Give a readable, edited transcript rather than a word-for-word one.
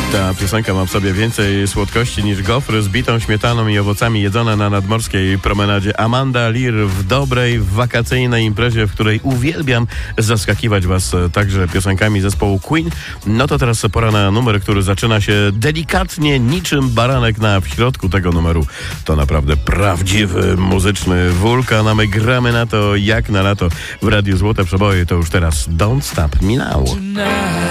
Ta piosenka ma w sobie więcej słodkości niż gofry z bitą śmietaną i owocami jedzone na nadmorskiej promenadzie. Amanda Lear w dobrej, wakacyjnej imprezie, w której uwielbiam zaskakiwać was także piosenkami zespołu Queen. No to teraz pora na numer, który zaczyna się delikatnie niczym baranek na w środku tego numeru. To naprawdę prawdziwy muzyczny wulkan, a my gramy na to jak na lato w Radiu Złote Przeboje. To już teraz Don't Stop Me Now.